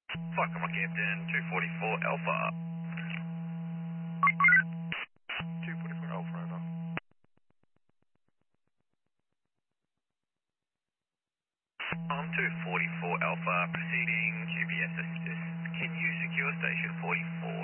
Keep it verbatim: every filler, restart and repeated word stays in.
Fuck, I'm Captain two forty-four Alpha. two forty-four Alpha, over. I'm two forty-four Alpha, proceeding Q B S assist. Can you secure station forty-four?